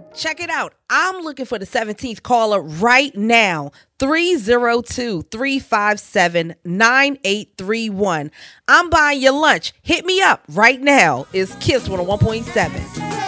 Check it out. I'm looking for the 17th caller right now. 302-357-9831. I'm buying your lunch. Hit me up right now. It's Kiss 101.7.